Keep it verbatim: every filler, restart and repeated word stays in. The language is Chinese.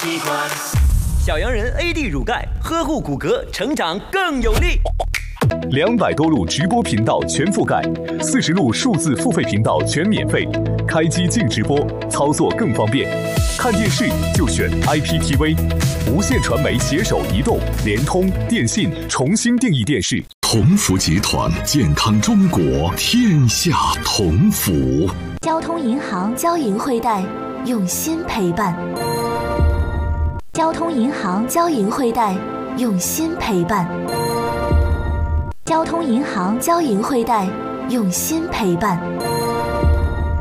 习惯。 小洋人 A D 乳钙，呵护骨骼，成长更有力。 两百多路直播频道全覆盖，四十路数字付费频道全免费，开机净直播，操作更方便。看电视就选 I P T V， 无线传媒携手移动、联通、电信重新定义电视。 同福集团，健康中国，天下同福。 交通银行交银汇贷，用心陪伴。交通银行交银汇贷，用心陪伴。交通银行交银汇贷，用心陪伴。